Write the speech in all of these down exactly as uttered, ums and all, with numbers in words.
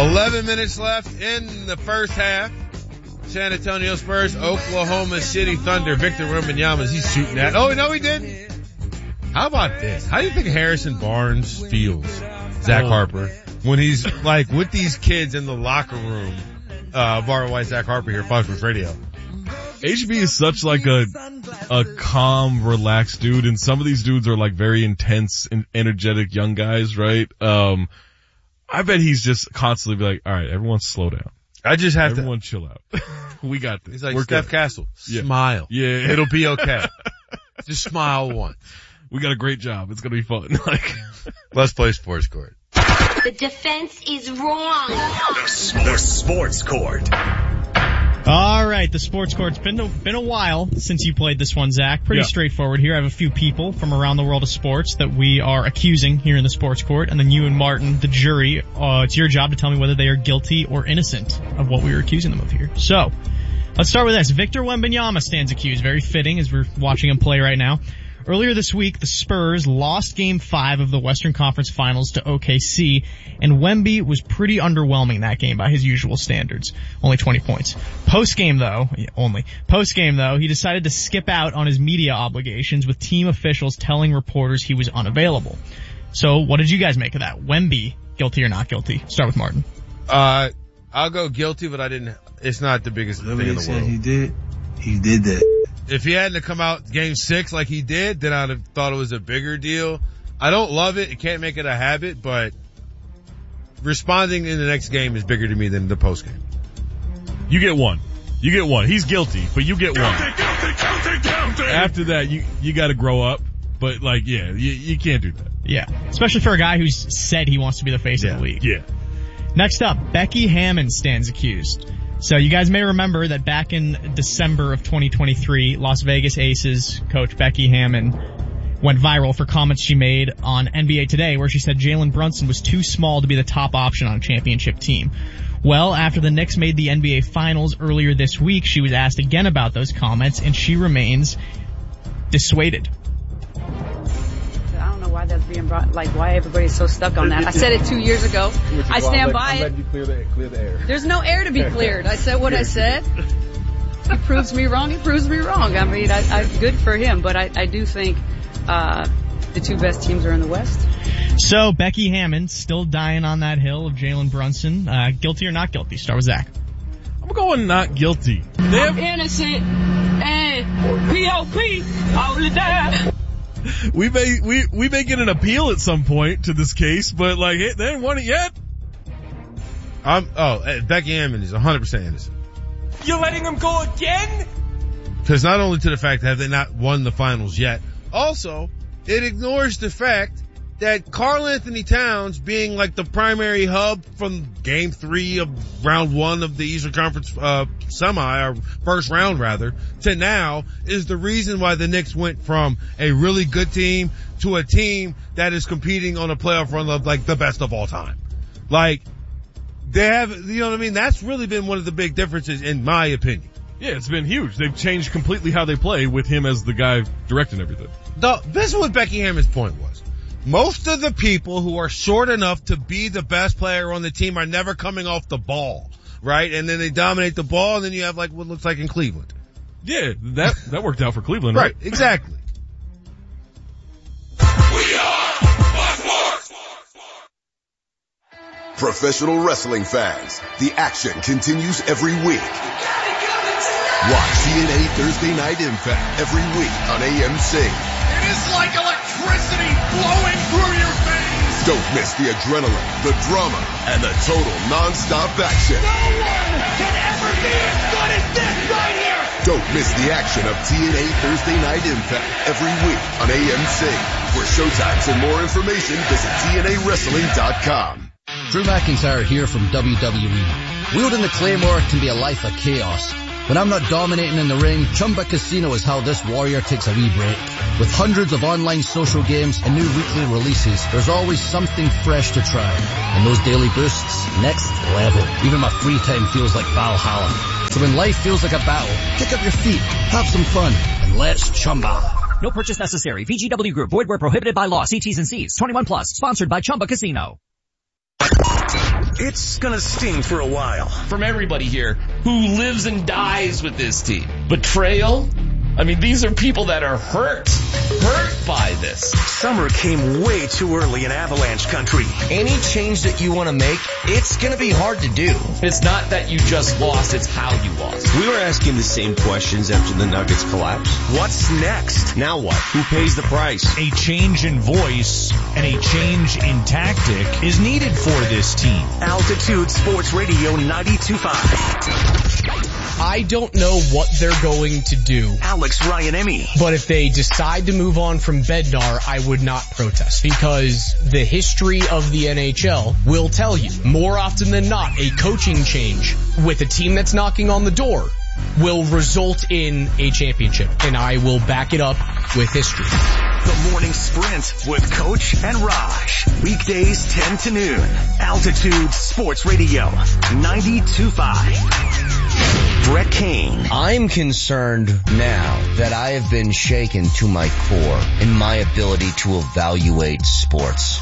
eleven minutes left in the first half. San Antonio Spurs, Oklahoma City Thunder. Victor Wembanyama, he's shooting at. Oh, no, he didn't. How about this? How do you think Harrison Barnes feels, Zach Harper, when he's like with these kids in the locker room? Uh, Bar White, Zach Harper here, Fox Sports Radio. H B is such like a, a calm, relaxed dude, and some of these dudes are like very intense and energetic young guys, right? Um, I bet he's just constantly be like, all right, everyone slow down. I just have everyone to. chill out. We got this. He's like We're Steph good. Castle. Yeah. Smile. Yeah. It'll be okay. Just smile once. We got a great job. It's going to be fun. Like, let's play Sports Court. The defense is wrong. The, the Sports Court. All right, the Sports Court's been a, been a while since you played this one, Zach. Pretty yeah. straightforward here. I have a few people from around the world of sports that we are accusing here in the Sports Court, and then you and Martin, the jury, uh, it's your job to tell me whether they are guilty or innocent of what we are accusing them of here. So, let's start with this. Victor Wembanyama stands accused. Very fitting as we're watching him play right now. Earlier this week, the Spurs lost Game five of the Western Conference Finals to O K C, and Wemby was pretty underwhelming that game by his usual standards. Only twenty points. Post-game though, yeah, only. Post-game though, he decided to skip out on his media obligations with team officials telling reporters he was unavailable. So, what did you guys make of that? Wemby, guilty or not guilty? Start with Martin. Uh, I'll go guilty, but I didn't, it's not the biggest thing in the world. He did, he did that. If he hadn't come out game six like he did, then I'd have thought it was a bigger deal. I don't love it. It can't make it a habit, but responding in the next game is bigger to me than the post game. You get one. You get one. He's guilty, but you get one. Guilty, guilty, guilty, guilty. After that, you, you gotta grow up. But like, yeah, you, you can't do that. Yeah. Especially for a guy who's said he wants to be the face yeah. of the league. Yeah. Next up, Becky Hammon stands accused. So you guys may remember that back in December of twenty twenty-three, Las Vegas Aces coach Becky Hammon went viral for comments she made on N B A Today where she said Jalen Brunson was too small to be the top option on a championship team. Well, after the Knicks made the N B A Finals earlier this week, she was asked again about those comments, and she remains dissuaded. I don't know why that's being brought, like why everybody's so stuck on that. I said it two years ago. I stand by it. You clear the, clear the air. There's no air to be cleared. I said what I said. He proves me wrong. He proves me wrong. I mean, I, I good for him, but I, I do think uh the two best teams are in the West. So Becky Hammon still dying on that hill of Jalen Brunson. Uh, guilty or not guilty? Start with Zach. I'm going not guilty. They have- I'm innocent. And P O P all the time. We may, we, we may get an appeal at some point to this case, but like, hey, they haven't won it yet. I'm, oh, Becky Hammon is one hundred percent innocent. You're letting him go again? Because not only to the fact that have they not won the finals yet, also, it ignores the fact that Karl Anthony Towns being like the primary hub from game three of round one of the Eastern Conference, uh, semi, or first round rather, to now is the reason why the Knicks went from a really good team to a team that is competing on a playoff run of like the best of all time. Like, they have, you know what I mean? That's really been one of the big differences in my opinion. Yeah, it's been huge. They've changed completely how they play with him as the guy directing everything. The, this is what Becky Hammon's point was. Most of the people who are short enough to be the best player on the team are never coming off the ball, right? And then they dominate the ball, and then you have like what looks like in Cleveland. Yeah, that that worked out for Cleveland, right? Right, exactly. We are Fox Sports. Professional wrestling fans, the action continues every week. Watch T N A Thursday Night Impact every week on A M C. It is like electricity flowing through your veins. Don't miss the adrenaline, the drama, and the total non-stop action. No one can ever be as good as this right here. Don't miss the action of T N A Thursday Night Impact every week on A M C. For showtimes and more information, visit T N A wrestling dot com. Drew McIntyre here from W W E. Wielding the Claymore can be a life of chaos. When I'm not dominating in the ring, Chumba Casino is how this warrior takes a wee break. With hundreds of online social games and new weekly releases, there's always something fresh to try. And those daily boosts, next level. Even my free time feels like Valhalla. So when life feels like a battle, kick up your feet, have some fun, and let's Chumba. No purchase necessary. V G W Group. Void where prohibited by law. See T's and C's. twenty-one plus. Sponsored by Chumba Casino. it's gonna sting for a while. From everybody here who lives and dies with this team. Betrayal? I mean, these are people that are hurt, hurt by this. Summer came way too early in Avalanche country. Any change that you want to make, it's going to be hard to do. It's not that you just lost, it's how you lost. We were asking the same questions after the Nuggets collapsed. What's next? Now what? Who pays the price? A change in voice and a change in tactic is needed for this team. Altitude Sports Radio ninety-two point five. I don't know what they're going to do. Alex Ryan-Emmy. But if they decide to move on from Bednar, I would not protest, because the history of the N H L will tell you, more often than not, a coaching change with a team that's knocking on the door will result in a championship, and I will back it up with history. The Morning Sprint with Coach and Raj. Weekdays ten to noon. Altitude Sports Radio ninety-two point five. Brett Kane. I'm concerned now that I have been shaken to my core in my ability to evaluate sports.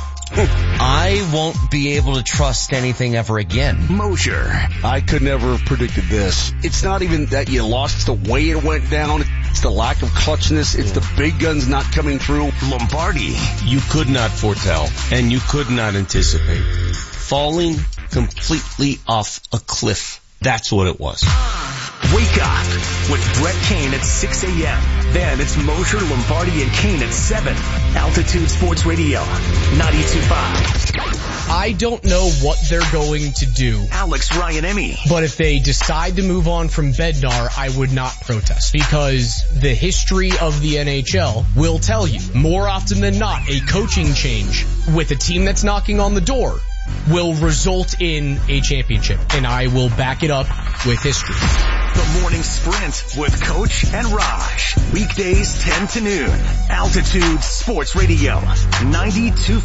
I won't be able to trust anything ever again. Mosier. I could never have predicted this. It's not even that you lost, it's the way it went down. It's the lack of clutchness. It's the big guns not coming through. Lombardi. You could not foretell, and you could not anticipate. Falling completely off a cliff. That's what it was. Wake up with Brett Kane at six a.m. Then it's Mosier, Lombardi, and Kane at seven. Altitude Sports Radio ninety-two point five. I don't know what they're going to do. Alex Ryan-Emmy. But if they decide to move on from Bednar, I would not protest, because the history of the N H L will tell you, more often than not, a coaching change with a team that's knocking on the door will result in a championship, and I will back it up with history. The Morning Sprint with Coach and Raj. Weekdays ten to noon. Altitude Sports Radio ninety-two point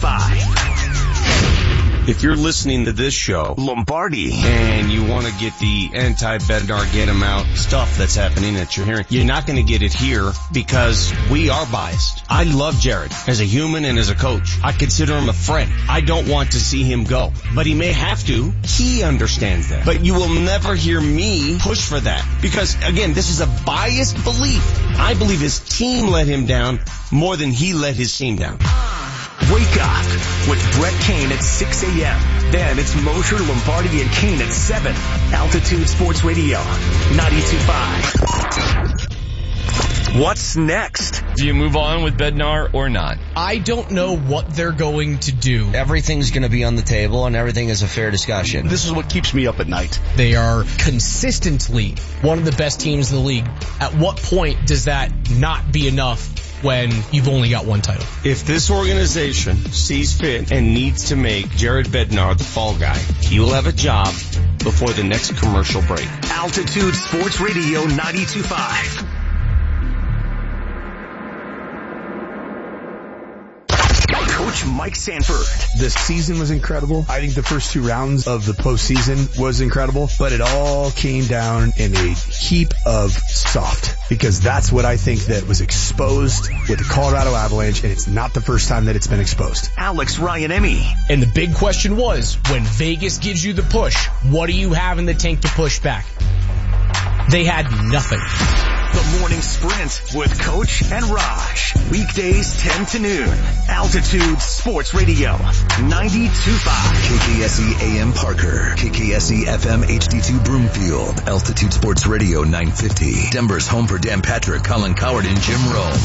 five. If you're listening to this show, Lombardi, and you want to get the anti-Bednar, get him out stuff that's happening that you're hearing, you're not going to get it here because we are biased. I love Jared as a human and as a coach. I consider him a friend. I don't want to see him go, but he may have to. He understands that. But you will never hear me push for that because, again, this is a biased belief. I believe his team let him down more than he let his team down. Wake up with Brett Kane at six a.m. Then it's Mosier, Lombardi, and Kane at seven. Altitude Sports Radio ninety-two point five. What's next? Do you move on with Bednar or not? I don't know what they're going to do. Everything's going to be on the table and everything is a fair discussion. This is what keeps me up at night. They are consistently one of the best teams in the league. At what point does that not be enough when you've only got one title? If this organization sees fit and needs to make Jared Bednar the fall guy, he will have a job before the next commercial break. Altitude Sports Radio ninety-two point five. Coach Mike Sanford. This season was incredible. I think the first two rounds of the postseason was incredible, but it all came down in a heap of soft, because that's what I think that was exposed with the Colorado Avalanche, and it's not the first time that it's been exposed. Alex Ryan-Emmy. And the big question was, when Vegas gives you the push, what do you have in the tank to push back? They had nothing. The Morning Sprint with Coach and Raj. Weekdays ten to noon. Altitude Sports Radio ninety-two point five. K K S E A M Parker. K K S E F M H D two Broomfield. Altitude Sports Radio nine fifty. Denver's home for Dan Patrick, Colin Coward, and Jim Rome.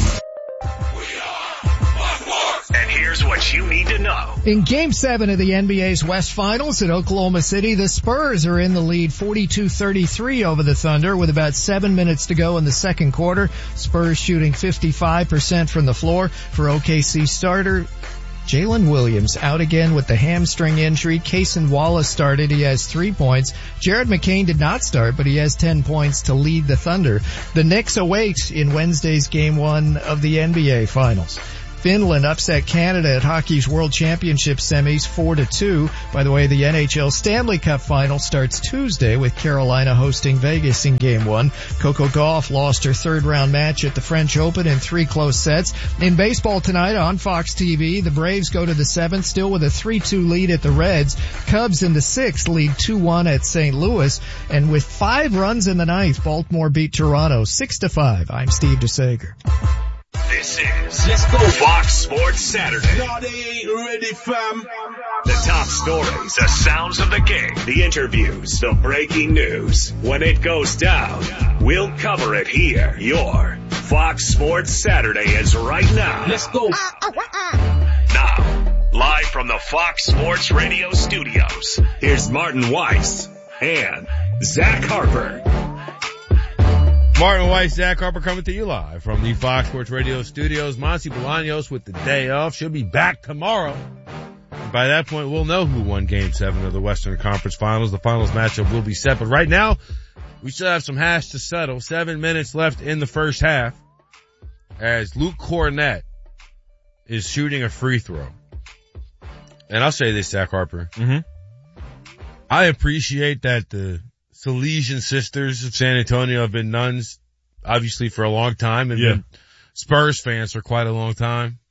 And here's what you need to know. In Game seven of the N B A's West Finals at Oklahoma City, the Spurs are in the lead forty-two thirty-three over the Thunder with about seven minutes to go in the second quarter. Spurs shooting fifty-five percent from the floor. For O K C starter Jalen Williams out again with the hamstring injury. Cason Wallace started. He has three points. Jared McCain did not start, but he has ten points to lead the Thunder. The Knicks await in Wednesday's Game one of the N B A Finals. Finland upset Canada at Hockey's World Championship semis four to two. By the way, the N H L Stanley Cup final starts Tuesday with Carolina hosting Vegas in game one. Coco Gauff lost her third round match at the French Open in three close sets. In baseball tonight on Fox T V, the Braves go to the seventh, still with a three two lead at the Reds. Cubs in the sixth lead two one at Saint Louis. And with five runs in the ninth, Baltimore beat Toronto six to five. I'm Steve DeSager. This is Let's Go Fox Sports Saturday. Ready, fam. The top stories, the sounds of the game, the interviews, the breaking news. When it goes down, we'll cover it here. Your Fox Sports Saturday is right now. Let's go. Now, live from the Fox Sports Radio studios, here's Martin Weiss and Zach Harper. Martin Weiss, Zach Harper coming to you live from the Fox Sports Radio studios. Monty Bolaños with the day off. She'll be back tomorrow. By that point, we'll know who won Game seven of the Western Conference Finals. The finals matchup will be set. But right now, we still have some hash to settle. Seven minutes left in the first half as Luke Kornet is shooting a free throw. And I'll say this, Zach Harper. Mm-hmm. I appreciate that the Salesian Sisters of San Antonio have been nuns, obviously, for a long time, and yeah. been Spurs fans for quite a long time.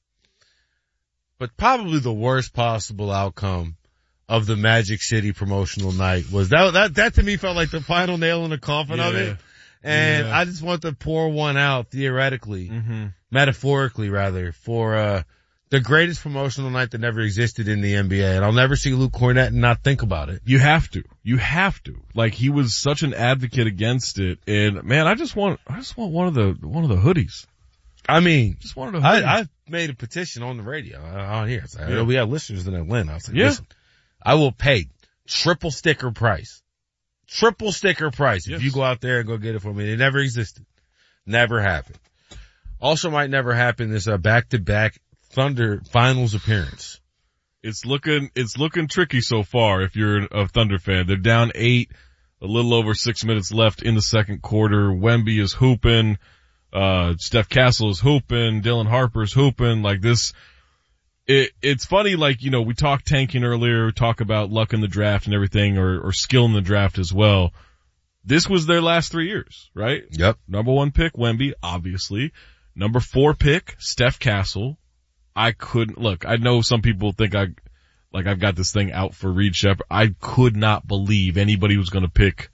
But probably the worst possible outcome of the Magic City promotional night was that, that, that to me felt like the final nail in the coffin yeah. of it. And yeah. I just want to pour one out theoretically, mm-hmm. metaphorically rather, for, uh, the greatest promotional night that never existed in the N B A. And I'll never see Luke Kornet and not think about it. You have to. You have to. Like, he was such an advocate against it. And man, I just want, I just want one of the, one of the hoodies. I mean, just one of the hoodies. I, I made a petition on the radio on here. So, yeah. We have listeners in Atlanta. I was like, yeah. listen, I will pay triple sticker price. Triple sticker price yes. if you go out there and go get it for me. It never existed. Never happened. Also might never happen is a back-to-back Thunder finals appearance. It's looking, it's looking tricky so far if you're a Thunder fan. They're down eight, a little over six minutes left in the second quarter. Wemby is hooping, uh, Steph Castle is hooping, Dylan Harper's hooping, like this. It, it's funny, like, you know, we talked tanking earlier, talk about luck in the draft and everything, or, or skill in the draft as well. This was their last three years, right? Yep. Number one pick, Wemby, obviously. Number four pick, Steph Castle. I couldn't, look, I know some people think I, like I've got this thing out for Reed Sheppard. I could not believe anybody was going to pick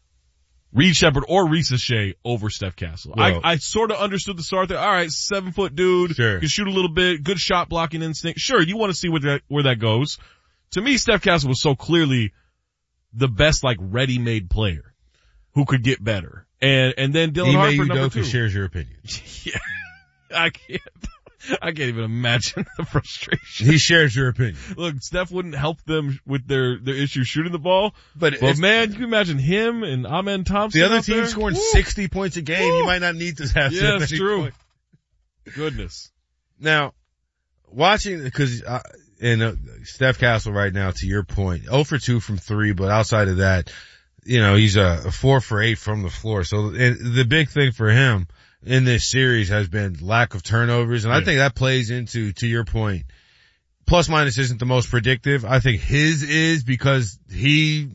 Reed Sheppard or Reese Shea over Steph Castle. Well, I, I sort of understood the start there. All right, seven foot dude, sure. can shoot a little bit, good shot blocking instinct. Sure, you want to see where that, where that goes. To me, Steph Castle was so clearly the best, like, ready-made player who could get better. And, and then Dylan Ime Harper, number Udoka two. shares your opinion. Yeah. I can't. I can't even imagine the frustration. He shares your opinion. Look, Steph wouldn't help them with their, their issue shooting the ball. But, but man, you can imagine him and Amen Thompson. The other out team there. scoring Woo. sixty points a game. Woo. You might not need to have yeah, that that's many true. points. Goodness. Now, watching, because, uh, and uh, Steph Castle right now, to your point, zero for two from three, but outside of that, you know, he's a, a four for eight from the floor. So and the big thing for him in this series has been lack of turnovers. And yeah. I think that plays into, to your point, plus minus isn't the most predictive. I think his is because he,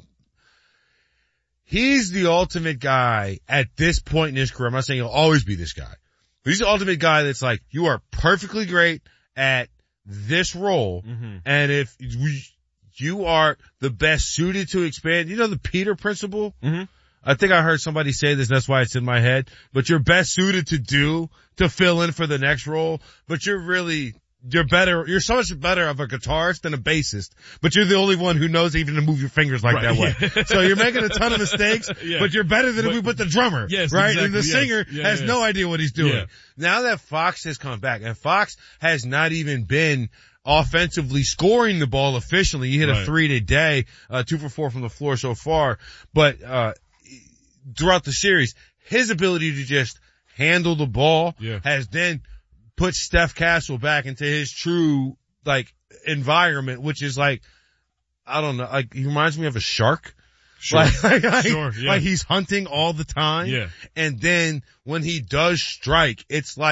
he's the ultimate guy at this point in his career. I'm not saying he'll always be this guy. But he's the ultimate guy that's like, you are perfectly great at this role. Mm-hmm. And if you are the best suited to expand, you know the Peter principle? Mm-hmm. I think I heard somebody say this, that's why it's in my head, but you're best suited to do, to fill in for the next role, but you're really, you're better, you're so much better of a guitarist than a bassist, but you're the only one who knows even to move your fingers like right, that yeah. way. So you're making a ton of mistakes, yeah. but you're better than but, we put the drummer, yes, right? Exactly, and the yes. singer yeah, has yeah. no idea what he's doing. Yeah. Now that Fox has come back, and Fox has not even been offensively scoring the ball efficiently. You hit right. a three today, uh, two for four from the floor so far, but, uh, throughout the series, his ability to just handle the ball yeah. has then put Steph Castle back into his true, like, environment, which is like, I don't know, like, he reminds me of a shark. Sure. Like, like, like, sure, yeah. like he's hunting all the time. Yeah. And then when he does strike, it's like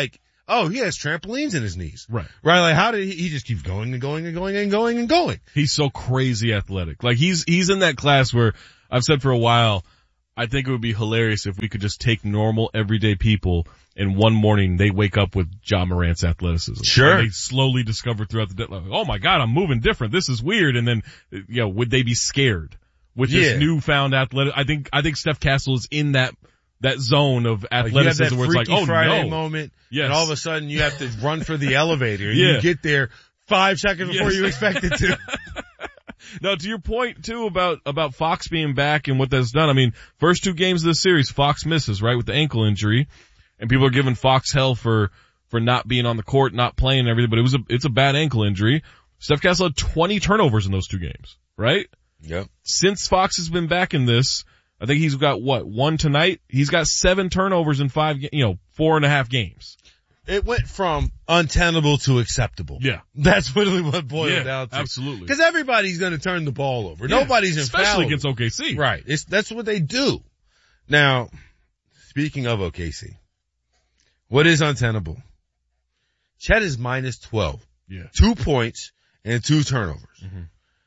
oh, he has trampolines in his knees. Right. Right, like how did he, he just keeps going and going and going and going and going. He's so crazy athletic. Like he's, he's in that class where I've said for a while, I think it would be hilarious if we could just take normal everyday people and one morning they wake up with Ja Morant's athleticism. Sure. And they slowly discover throughout the day, like, oh my God, I'm moving different. This is weird. And then, you know, would they be scared with Yeah. this newfound athletic? I think, I think Steph Castle is in that, that zone of athleticism like you have that where it's like, Freaky oh Friday no. moment, Yes. and all of a sudden you have to run for the elevator. And Yeah. You get there five seconds before Yes. you expect it to. Now, to your point too about, about Fox being back and what that's done. I mean, first two games of the series, Fox misses, right, with the ankle injury. And people are giving Fox hell for, for not being on the court, not playing and everything, but it was a, it's a bad ankle injury. Steph Castle had twenty turnovers in those two games, right? Yep. Since Fox has been back in this, I think he's got what, one tonight? He's got seven turnovers in five, you know, four and a half games. It went from untenable to acceptable. Yeah. That's really what it boiled Yeah, down to. absolutely. Because everybody's going to turn the ball over. Yeah, Nobody's especially infallible. against O K C. Right. It's, that's what they do. Now, speaking of O K C, what is untenable? Chet is minus twelve. Yeah. Two points and two turnovers. Mm-hmm.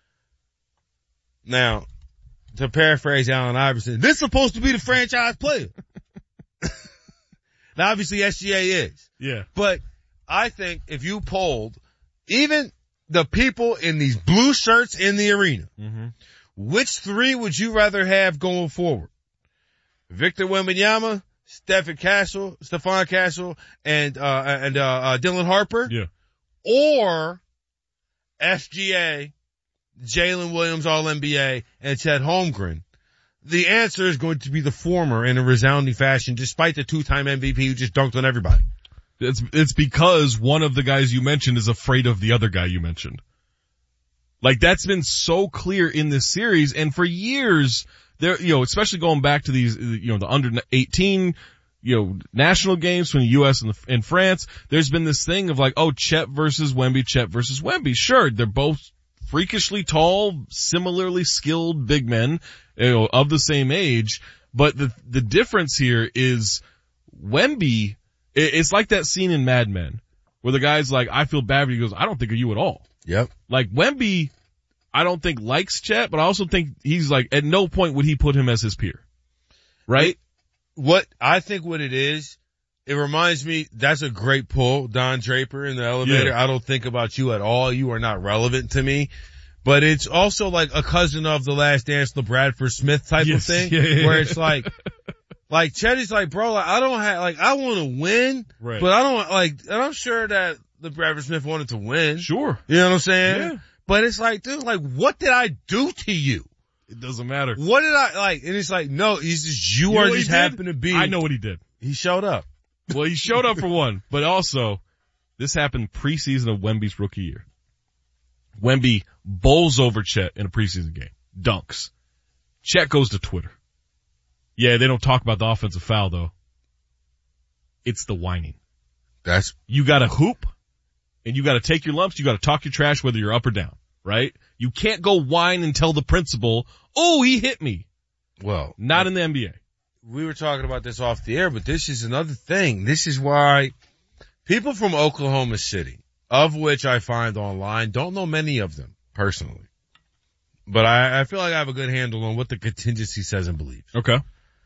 Now, to paraphrase Allen Iverson, this is supposed to be the franchise player. Now, obviously, S G A is. Yeah. But I think if you polled even the people in these blue shirts in the arena, Mm-hmm. which three would you rather have going forward? Victor Wembanyama, Stephen Castle, Stephon Castle, and, uh, and, uh, uh, Dylan Harper? Yeah. Or S G A, Jalen Williams, All N B A, and Chet Holmgren? The answer is going to be the former in a resounding fashion, despite the two-time M V P who just dunked on everybody. It's, it's because one of the guys you mentioned is afraid of the other guy you mentioned. Like that's been so clear in this series, and for years, there, you know, especially going back to these, you know, the under eighteen, you know, national games between the U S and, the, and France, there's been this thing of like, oh, Chet versus Wemby, Chet versus Wemby. Sure, they're both freakishly tall, similarly skilled big men, you know, of the same age, but the, the difference here is Wemby, it, it's like that scene in Mad Men where the guy's like, I feel bad, but he goes, I don't think of you at all. Yep. Like Wemby, I don't think likes Chet, but I also think he's like, at no point would he put him as his peer. Right? It, what, I think what it is, it reminds me, that's a great pull, Don Draper in the elevator. Yeah. I don't think about you at all. You are not relevant to me. But it's also like a cousin of The Last Dance, the Bradford Smith type Yes. of thing, Yeah, yeah, where yeah. it's like, like Chet is like, bro, like, I don't have, like, I want to win, Right. but I don't, like, and I'm sure that the Bradford Smith wanted to win. Sure. You know what I'm saying? Yeah. But it's like, dude, like, what did I do to you? It doesn't matter. What did I, like, and it's like, no, he's just, you, You know are what just he did? happen to be. I know what he did. He showed up. Well, he showed up for one, but also this happened preseason of Wemby's rookie year. Wemby bowls over Chet in a preseason game. Dunks. Chet goes to Twitter. Yeah, they don't talk about the offensive foul though. It's the whining. That's, You gotta hoop and you gotta take your lumps. You gotta talk your trash whether you're up or down, right? You can't go whine and tell the principal, oh, he hit me. well, Not in the N B A. we were talking about this off the air, but this is another thing. This is why people from Oklahoma City, of which I find online, don't know many of them personally. But I, I feel like I have a good handle on what the contingency says and believes. Okay.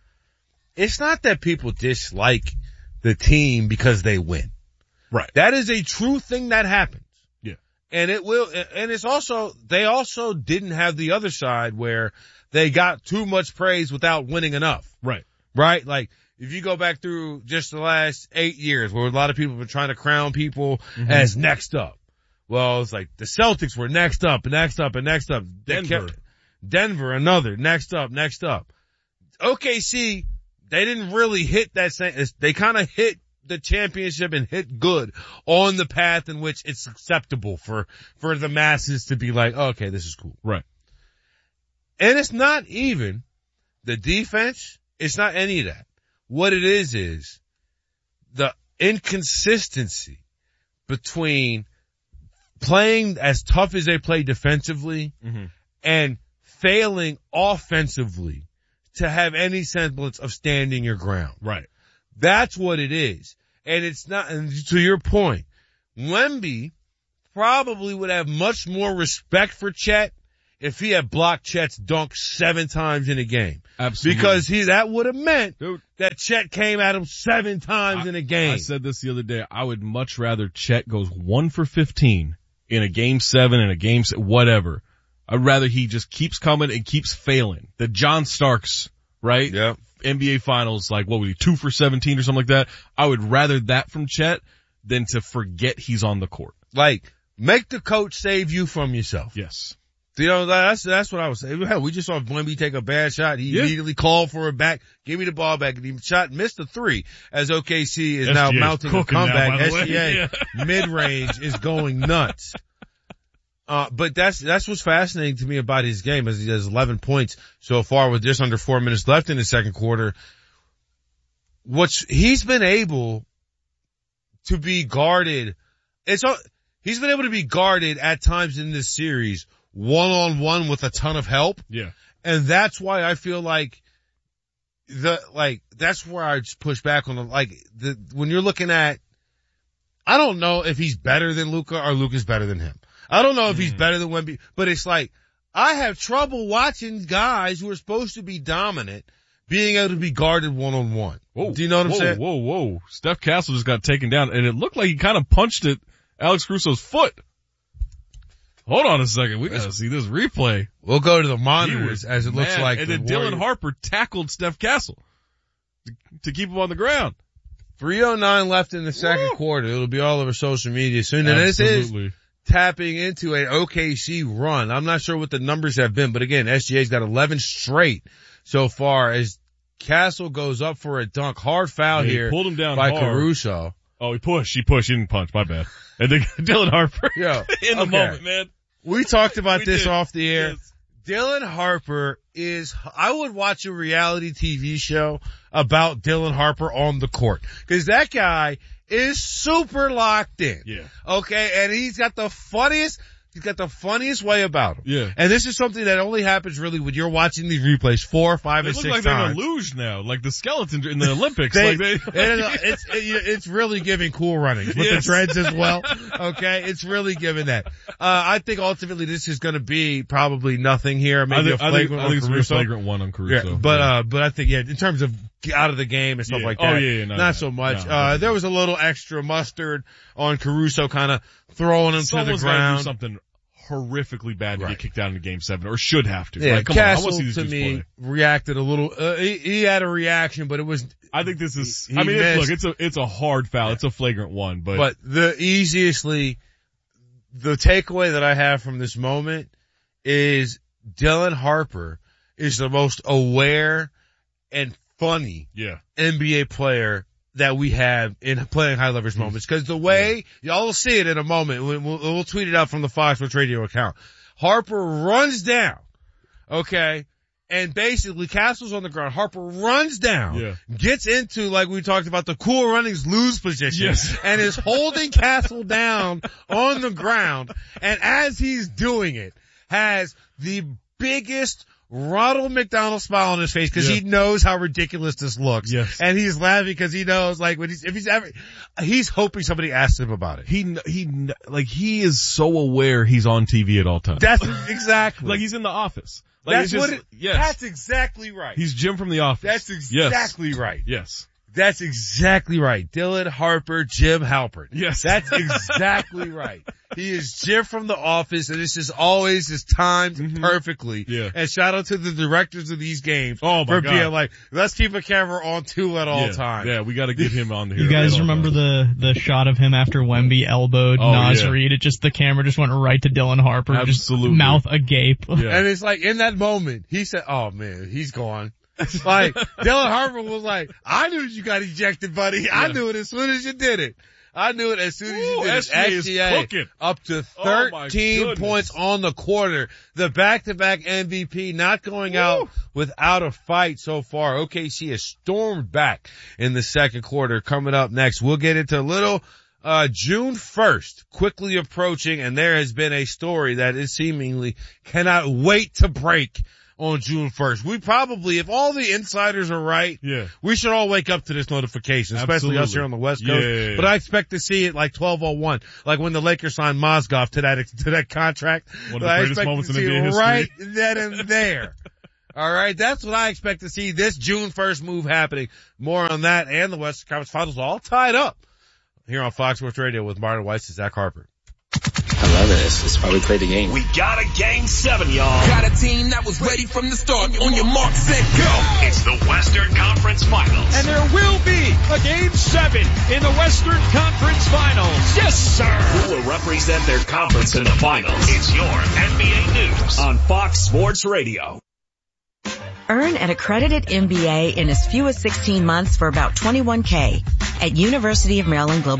It's not that people dislike the team because they win. Right. That is a true thing that happens. Yeah. And it will, and it's also, they also didn't have the other side where they got too much praise without winning enough. Right. Right? Like, if you go back through just the last eight years where a lot of people have been trying to crown people Mm-hmm. as next up. Well, it's like the Celtics were next up and next up and next up. They Denver. kept- Denver, another, next up, next up. O K C, they didn't really hit that same, they kind of hit the championship and hit good on the path in which it's acceptable for, for the masses to be like, oh, okay, this is cool. Right. And it's not even the defense. It's not any of that. What it is is the inconsistency between playing as tough as they play defensively Mm-hmm. and failing offensively to have any semblance of standing your ground. Right. That's what it is. And it's not, and to your point, Wemby probably would have much more respect for Chet if he had blocked Chet's dunk seven times in a game. Absolutely. Because he, that would have meant Dude. that Chet came at him seven times I, in a game. I said this the other day. I would much rather Chet goes one for fifteen in a game seven, in a game, whatever. I'd rather he just keeps coming and keeps failing. The John Starks, right? Yeah. N B A finals, like what was he, two for seventeen or something like that? I would rather that from Chet than to forget he's on the court. Like, make the coach save you from yourself. Yes. You know, that's, that's what I was saying. Hell, we just saw Wemby take a bad shot. He yeah. immediately called for it back. Give me the ball back. And he shot, missed a three as O K C is S G A now is mounting a comeback. Now, S G A yeah. mid-range is going nuts. Uh, but that's, that's what's fascinating to me about his game is he has eleven points so far with just under four minutes left in the second quarter. What's, he's been able to be guarded. It's, he's been able to be guarded at times in this series one on one with a ton of help. Yeah. And that's why I feel like the, like, that's where I just push back on the, like, the, when you're looking at, I don't know if he's better than Luka or Luka's better than him. I don't know if he's better than Wemby, but it's like, I have trouble watching guys who are supposed to be dominant being able to be guarded one on one. Do you know what I'm whoa, saying? Whoa, whoa, Steph Castle just got taken down and it looked like he kind of punched at Alex Caruso's foot. Hold on a second. We gotta see this replay. We'll go to the monitors as it looks mad. like. And the then Dylan Warriors. Harper tackled Steph Castle to, to keep him on the ground. three oh nine left in the second Woo. quarter. It'll be all over social media soon. And this is Absolutely. tapping into an O K C run. I'm not sure what the numbers have been, but again, S G A's got eleven straight so far as Castle goes up for a dunk. Hard foul Yeah, he here pulled him down by hard. Caruso. Oh, he pushed. He pushed. He didn't punch. My bad. And then Dylan Harper Yo, in the okay. moment, man. We talked about We this did. off the air. Yes. Dylan Harper is, I would watch a reality T V show about Dylan Harper on the court. Cause that guy is super locked in. Yeah. Okay. And he's got the funniest, he's got the funniest way about him. Yeah. And this is something that only happens really when you're watching these replays four, five, They and look six like they're times. in a luge now, like the skeleton in the Olympics. They, like they, it- it's, it- it's really giving Cool Runnings with Yes. the dreads as well. Okay. It's really giving that. Uh, I think ultimately this is going to be probably nothing here. I Maybe think, a I think, flagrant I think it's on gonna be a Caruso. flagrant one on Caruso. Yeah, but, Yeah. uh, but I think, yeah, in terms of out of the game and stuff Yeah. like Oh, that. yeah, yeah, no, not no, so much. no, uh, no. there was a little extra mustard on Caruso kind of throwing him Someone's to the gotta do ground. something horrifically bad to Right. get kicked out in game seven, or should have to. Yeah, Like, come on, I Castle want to see these to dudes me play. reacted a little, uh, he, he had a reaction, but it was, I think this is, He I mean, it's, look, missed. it's a, it's a hard foul. It's a flagrant one, but, but the easiestly, the takeaway that I have from this moment is Dylan Harper is the most aware and funny yeah, N B A player that we have in playing high leverage moments. Cause the way, y'all will see it in a moment. We'll, we'll, we'll tweet it out from the Fox Sports Radio account. Harper runs down. Okay. And basically Castle's on the ground. Harper runs down. Yeah. Gets into, like we talked about, the Cool Runnings lose position. Yes. And is holding Castle down on the ground. And as he's doing it, has the biggest Ronald McDonald smile on his face because Yeah. he knows how ridiculous this looks. Yes. And he's laughing because he knows, like, when he's, if he's ever, he's hoping somebody asks him about it. he, kn- he, kn- like, he is so aware he's on T V at all times. That's exactly. like he's in the office. Like, that's it's just, what it, yes. that's exactly right. He's Jim from The Office. That's exactly yes. right. Yes. That's exactly right. Dylan Harper, Jim Halpert. Yes. That's exactly right. He is Jim from The Office, and this is always is timed Mm-hmm. perfectly. Yeah. And shout out to the directors of these games Oh, my for God. being like, let's keep a camera on two at all yeah. times. Yeah, we gotta get him on here. You guys at all remember times. the the shot of him after Wemby elbowed Oh, Naz yeah. Reid? It just, the camera just went right to Dylan Harper, Absolutely. just mouth agape. Yeah. And it's like in that moment, he said, oh man, he's gone. Like, Dylan Harper was like, I knew you got ejected, buddy. I Yeah. knew it as soon as you did it. I knew it as soon as you Ooh, did S it. G A is S G A cooking. up to Oh, my thirteen goodness. points on the quarter. The back-to-back M V P not going out without a fight so far. O K C has stormed back in the second quarter. Coming up next, we'll get into a little Uh, June first, quickly approaching, and there has been a story that is seemingly cannot wait to break on June first. We probably, if all the insiders are right, yeah. we should all wake up to this notification, especially Absolutely. us here on the West Coast. Yeah, yeah, yeah. But I expect to see it like twelve oh one, like when the Lakers signed Mozgov to that, to that contract. One of the I greatest expect moments to in see N B A it history. right then and there. All right, that's what I expect to see, this June first move happening. More on that and the Western Conference Finals all tied up here on Fox Sports Radio with Martin Weiss and Zach Harper. I love it. It's, it's why we play the game. We got a game seven, y'all. Got a team that was ready from the start. On your mark, set, go. It's the Western Conference Finals. And there will be a game seven in the Western Conference Finals. Yes, sir. Who will represent their conference in the finals? It's your N B A News on Fox Sports Radio. Earn an accredited M B A in as few as sixteen months for about twenty-one K at University of Maryland Global